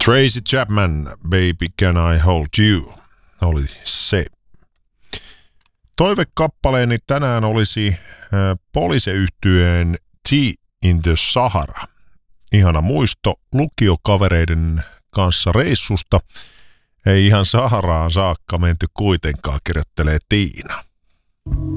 Tracy Chapman, Baby Can I Hold You, oli se. Toivekappaleeni tänään olisi Police-yhtyeen Tea in the Sahara. Ihana muisto lukiokavereiden kanssa reissusta. Ei ihan Saharaan saakka menty kuitenkaan, kirjoittelee Tiina.